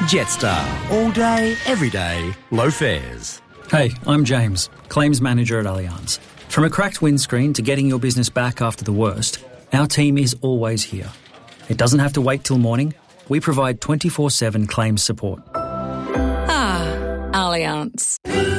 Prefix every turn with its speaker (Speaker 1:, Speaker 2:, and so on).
Speaker 1: Jetstar. All day, every day, low fares.
Speaker 2: Hey, I'm James, Claims Manager at Allianz. From a cracked windscreen to getting your business back after the worst, our team is always here. It doesn't have to wait till morning. We provide 24/7 claims support.
Speaker 3: Ah, Allianz.